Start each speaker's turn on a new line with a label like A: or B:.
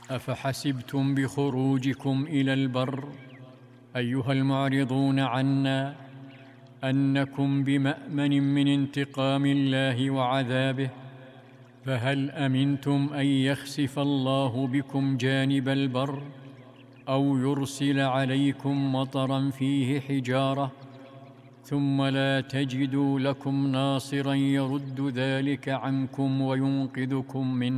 A: أفحسبتم بخروجكم إلى البر أيها المعرضون عنا أنكم بمأمن من انتقام الله وعذابه؟ فهل أمنتم أن يخسف الله بكم جانب البر أو يرسل عليكم مطرا فيه حجارة ثم لا تجدوا لكم ناصرا يرد ذلك عنكم وينقذكم منه؟